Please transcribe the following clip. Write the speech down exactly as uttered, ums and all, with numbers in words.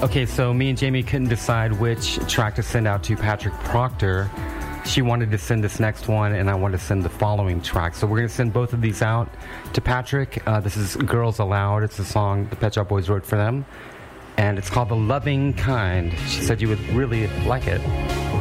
Okay, so me and Jamie couldn't decide which track to send out to Patrick Proctor. She wanted to send this next one, and I wanted to send the following track. So we're going to send both of these out to Patrick. Uh, this is Girls Aloud. It's a song the Pet Shop Boys wrote for them, and it's called The Loving Kind. She said you would really like it.